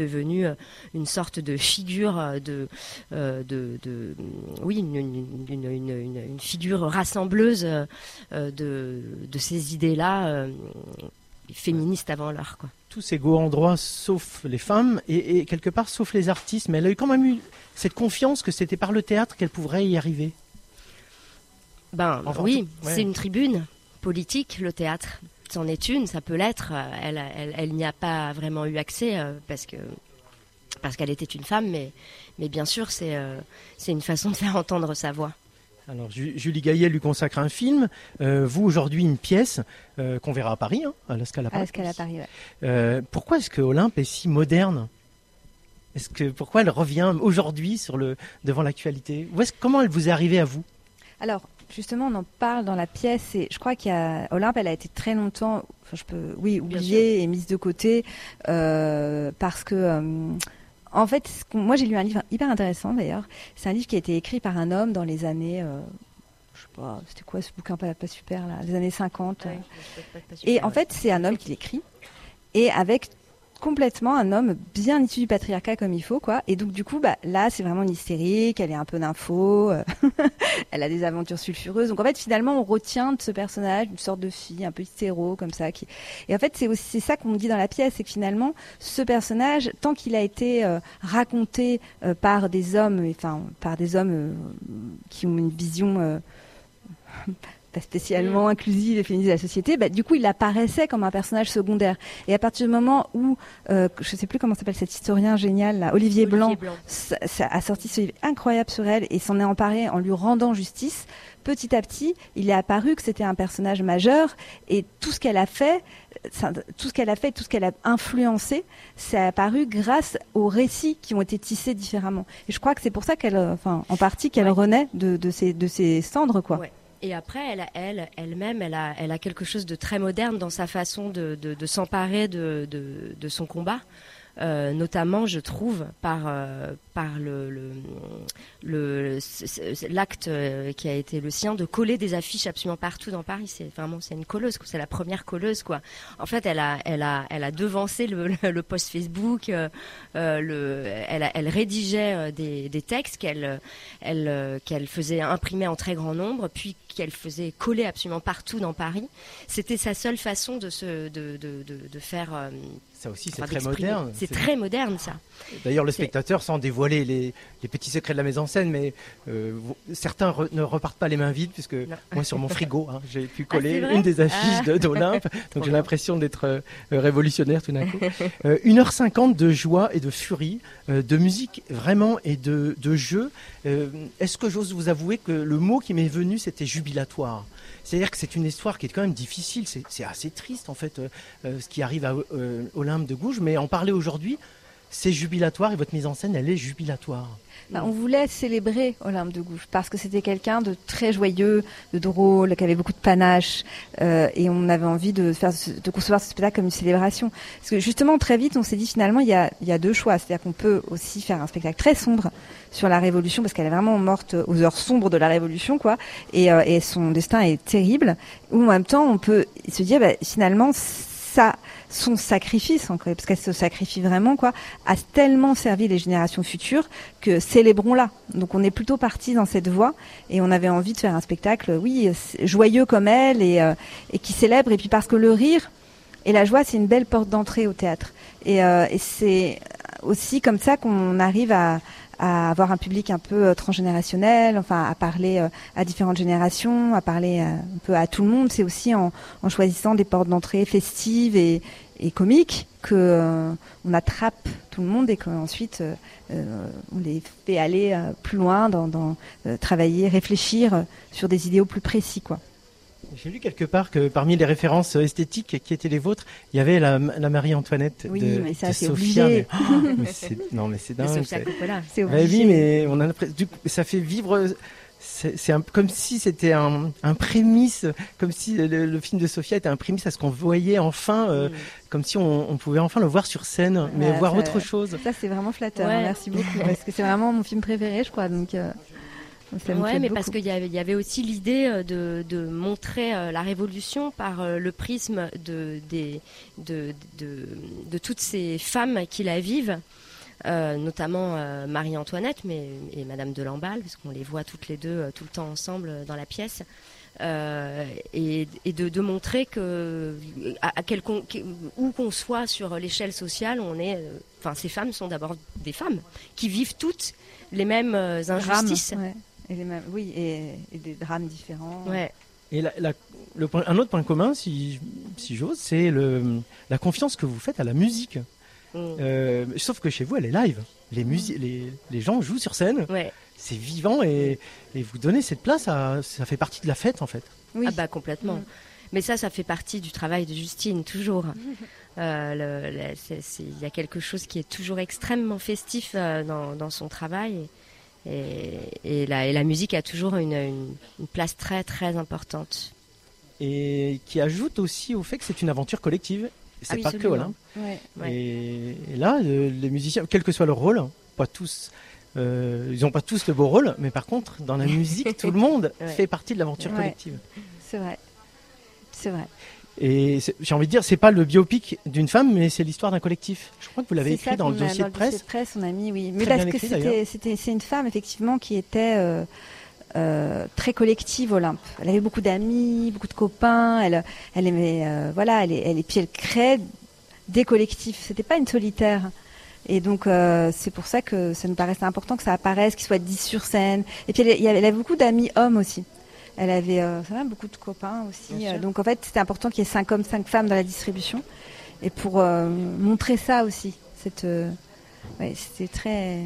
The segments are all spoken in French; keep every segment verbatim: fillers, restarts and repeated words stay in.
devenue une sorte de figure de, euh, de, de oui, une, une, une, une, une figure rassembleuse euh, de, de ces idées-là euh, féministes avant l'heure, quoi. Tous égaux en droit, sauf les femmes, et, et quelque part, sauf les artistes. Mais elle a eu quand même eu cette confiance que c'était par le théâtre qu'elle pourrait y arriver. Ben enfin, oui, tout, ouais. C'est une tribune politique, le théâtre. C'en est une, ça peut l'être. Elle, elle, elle n'y a pas vraiment eu accès euh, parce que parce qu'elle était une femme, mais, mais bien sûr, c'est, euh, c'est une façon de faire entendre sa voix. Alors, Julie Gaillet lui consacre un film, euh, vous aujourd'hui une pièce euh, qu'on verra à Paris, hein, à la Scala à, la Scala Paris. Ouais. Euh, pourquoi est-ce que Olympe est si moderne ? Est-ce que pourquoi elle revient aujourd'hui sur le devant l'actualité ? Où est-ce, comment elle vous est arrivée à vous ? Alors, justement, on en parle dans la pièce et je crois qu'il y a Olympe, elle a été très longtemps, enfin, je peux, oui, oubliée et mise de côté euh, parce que. Euh, En fait, moi j'ai lu un livre hyper intéressant d'ailleurs. C'est un livre qui a été écrit par un homme dans les années, euh, je sais pas, c'était quoi ce bouquin pas, pas super là, les années cinquante. Ouais, pas, pas super, et en ouais. fait, c'est un homme qui l'écrit et avec complètement un homme bien issu du patriarcat comme il faut, quoi. Et donc du coup, bah là, c'est vraiment une hystérique. Elle est un peu nympho. euh, elle a des aventures sulfureuses. Donc en fait, finalement, on retient de ce personnage une sorte de fille un peu hystéro comme ça. Qui... Et en fait, c'est aussi c'est ça qu'on me dit dans la pièce, c'est que finalement, ce personnage, tant qu'il a été euh, raconté euh, par des hommes, enfin par des hommes euh, qui ont une vision euh, pas spécialement inclusive et féministe de la société, bah, du coup, il apparaissait comme un personnage secondaire. Et à partir du moment où, euh, je ne sais plus comment s'appelle cet historien génial, là, Olivier, Olivier Blanc, Blanc. Ça, ça a sorti ce livre incroyable sur elle et s'en est emparé en lui rendant justice, petit à petit, il est apparu que c'était un personnage majeur et tout ce qu'elle a fait, tout ce qu'elle a fait, tout ce qu'elle a influencé, c'est apparu grâce aux récits qui ont été tissés différemment. Et je crois que c'est pour ça qu'elle, enfin, en partie, qu'elle ouais. renaît de, de, ses, de ses cendres, quoi. Ouais. Et après, elle, elle, elle-même, elle a, elle a quelque chose de très moderne dans sa façon de, de, de s'emparer de, de, de son combat. Euh, notamment, je trouve, par, euh, par le, le, le, l'acte qui a été le sien de coller des affiches absolument partout dans Paris. C'est vraiment, c'est une colleuse, quoi. C'est la première colleuse, quoi. En fait, elle a, elle a, elle a devancé le, le, le post Facebook. Euh, le, elle, a, elle rédigeait des, des textes qu'elle, elle, qu'elle faisait imprimer en très grand nombre, puis qu'elle faisait coller absolument partout dans Paris. C'était sa seule façon de se, de, de, de, de faire. Euh, Ça aussi, c'est enfin, très moderne. C'est, c'est très moderne, ça. D'ailleurs, le c'est... spectateur, sans dévoiler les, les petits secrets de la mise en scène, mais euh, certains re, ne repartent pas les mains vides, puisque non. Moi, sur mon frigo, hein, j'ai pu coller ah, une des affiches ah. de, d'Olympe, donc j'ai l'impression d'être euh, révolutionnaire tout d'un coup. Euh, une heure cinquante de joie et de furie, euh, de musique vraiment et de, de jeu. Euh, est-ce que j'ose vous avouer que le mot qui m'est venu, c'était jubilatoire ? C'est-à-dire que c'est une histoire qui est quand même difficile, c'est, c'est assez triste en fait, euh, euh, ce qui arrive à euh, Olympe de Gouges, mais en parler aujourd'hui, c'est jubilatoire et votre mise en scène, elle est jubilatoire. Bah, on voulait célébrer Olympe de Gouges parce que c'était quelqu'un de très joyeux, de drôle, qui avait beaucoup de panache euh, et on avait envie de, faire, de concevoir ce spectacle comme une célébration. Parce que justement, très vite, on s'est dit finalement, il y a, il y a deux choix. C'est-à-dire qu'on peut aussi faire un spectacle très sombre sur la Révolution parce qu'elle est vraiment morte aux heures sombres de la Révolution, quoi. Et, euh, et son destin est terrible. Ou en même temps, on peut se dire, bah, finalement, ça... son sacrifice, parce qu'elle se sacrifie vraiment, quoi, a tellement servi les générations futures que célébrons-la. Donc on est plutôt parti dans cette voie et on avait envie de faire un spectacle, oui, joyeux comme elle et, euh, et qui célèbre. Et puis parce que le rire et la joie, c'est une belle porte d'entrée au théâtre. Et, euh, et c'est aussi comme ça qu'on arrive à, à avoir un public un peu euh, transgénérationnel, enfin à parler euh, à différentes générations, à parler euh, un peu à tout le monde. C'est aussi en, en choisissant des portes d'entrée festives et, et comiques que euh, on attrape tout le monde et qu'ensuite euh, euh, on les fait aller euh, plus loin dans, dans euh, travailler, réfléchir euh, sur des idéaux plus précis, quoi. J'ai lu quelque part que parmi les références esthétiques qui étaient les vôtres, il y avait la, la Marie-Antoinette oui, de, mais ça, de c'est Sophia. Obligé. Mais, oh, mais c'est, non, mais c'est dingue. Sophia Coppola, c'est obligé. Bah oui, mais on a l'impression, du coup, ça fait vivre. C'est, c'est un, comme si c'était un, un prémisse, comme si le, le film de Sophia était un prémisse à ce qu'on voyait enfin, euh, mmh. comme si on, on pouvait enfin le voir sur scène, mais voilà, voir ça, autre chose. Ça, c'est vraiment flatteur. Ouais. Hein, merci beaucoup, parce que c'est vraiment mon film préféré, je crois. Donc. Euh... Ça me ouais, plaît mais beaucoup. parce qu'il y avait, il y avait aussi l'idée de, de montrer euh, la Révolution par euh, le prisme de, des, de, de, de toutes ces femmes qui la vivent, euh, notamment euh, Marie-Antoinette mais, et Madame de Lamballe, parce qu'on les voit toutes les deux euh, tout le temps ensemble euh, dans la pièce. Euh, et, et de, de montrer que à, à quel, où qu'on soit sur l'échelle sociale, on est, euh, enfin, ces femmes sont d'abord des femmes qui vivent toutes les mêmes euh, injustices. Drames, ouais. Et les mêmes, oui, et, et des drames différents. Ouais. Et la, la, le point, un autre point commun, si, si j'ose, c'est le, la confiance que vous faites à la musique. Mm. Euh, sauf que chez vous, elle est live. Les, musi- mm. les, les gens jouent sur scène. Ouais. C'est vivant et, et vous donnez cette place, à, ça fait partie de la fête en fait. Oui. Ah bah complètement. Mmh. Mais ça, ça fait partie du travail de Justine, toujours. Euh, il y a quelque chose qui est toujours extrêmement festif euh, dans, dans son travail. Et, et, la, et la musique a toujours une, une, une place très très importante. Et qui ajoute aussi au fait que c'est une aventure collective. C'est ah oui, pas absolument. que Olympe. Ouais. Et, et là, les musiciens, quel que soit leur rôle, pas tous... Euh, ils n'ont pas tous le beau rôle, mais par contre, dans la musique, tout le monde ouais. fait partie de l'aventure ouais. collective. C'est vrai, c'est vrai. Et c'est, j'ai envie de dire, c'est pas le biopic d'une femme, mais c'est l'histoire d'un collectif. Je crois que vous l'avez c'est écrit dans le dossier dans de presse. Dans le dossier de presse, on a mis, oui. Mais très parce bien que écrit, c'était, c'était, c'est une femme effectivement qui était euh, euh, très collective, Olympe. Elle avait beaucoup d'amis, beaucoup de copains. Elle, elle aimait, euh, voilà, elle, elle, et puis elle créait des collectifs. C'était pas une solitaire. Et donc, euh, c'est pour ça que ça nous paraissait important que ça apparaisse, qu'il soit dit sur scène. Et puis, elle, elle avait beaucoup d'amis hommes aussi. Elle avait euh, ça va, beaucoup de copains aussi. Euh, donc, en fait, c'était important qu'il y ait cinq hommes, cinq femmes dans la distribution. Et pour euh, montrer ça aussi, cette, euh, ouais, c'était très...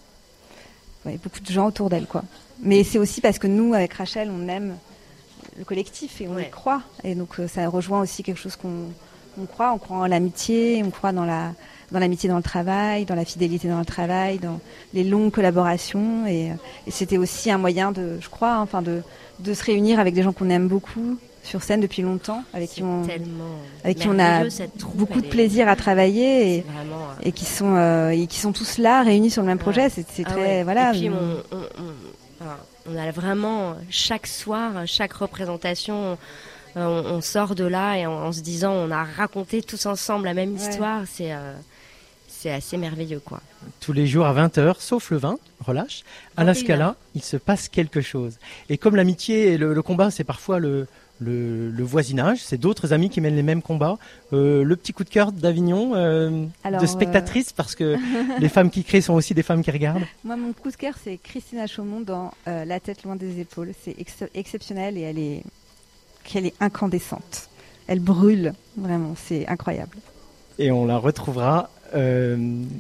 Ouais, beaucoup de gens autour d'elle, quoi. Mais c'est aussi parce que nous, avec Rachel, on aime le collectif et on ouais. y croit. Et donc, euh, ça rejoint aussi quelque chose qu'on on croit. On croit en l'amitié, on croit dans la... dans l'amitié dans le travail, dans la fidélité dans le travail, dans les longues collaborations. Et, et c'était aussi un moyen de, je crois, enfin de, de se réunir avec des gens qu'on aime beaucoup sur scène depuis longtemps, avec qui on, avec qui on a beaucoup de plaisir à travailler et, vraiment, euh... et qui sont, euh, et qui sont tous là, réunis sur le même projet. Ouais. C'est, c'est ah très, ouais. voilà. Et puis on, on, on, enfin, on a vraiment chaque soir, chaque représentation. On, on sort de là et en, en se disant on a raconté tous ensemble la même histoire. Ouais. C'est euh, C'est assez merveilleux, quoi. Tous les jours à vingt heures, sauf le vingt, relâche, à la Scala, il se passe quelque chose. Et comme l'amitié et le, le combat, c'est parfois le, le, le voisinage, c'est d'autres amis qui mènent les mêmes combats. Euh, le petit coup de cœur d'Avignon, euh, Alors, de spectatrice, euh... parce que les femmes qui créent sont aussi des femmes qui regardent. Moi, mon coup de cœur, c'est Christina Chaumont dans euh, La tête loin des épaules. C'est ex- exceptionnel et elle est, elle est incandescente. Elle brûle, vraiment, c'est incroyable. Et on la retrouvera Euh,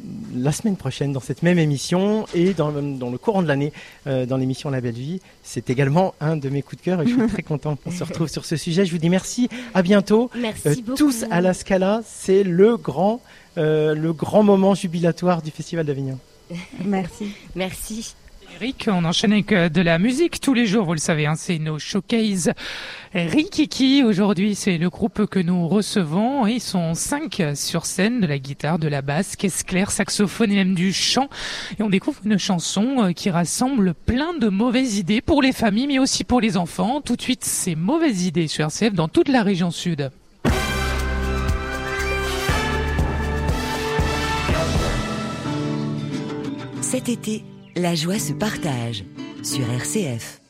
la semaine prochaine dans cette même émission et dans, dans le courant de l'année euh, dans l'émission La Belle Vie. C'est également un de mes coups de cœur et je suis très content qu'on se retrouve sur ce sujet. Je vous dis merci, à bientôt. Merci euh, beaucoup. Tous à la Scala, c'est le grand, euh, le grand moment jubilatoire du Festival d'Avignon. Merci. Merci. Eric, on enchaîne avec de la musique tous les jours, vous le savez, hein, c'est nos showcases Rikiki. Aujourd'hui, c'est le groupe que nous recevons. Ils sont cinq sur scène, de la guitare, de la basse, caisse claire, saxophone et même du chant. Et on découvre une chanson qui rassemble plein de mauvaises idées pour les familles, mais aussi pour les enfants. Tout de suite, ces mauvaises idées sur R C F dans toute la région sud. Cet été, la joie se partage sur R C F.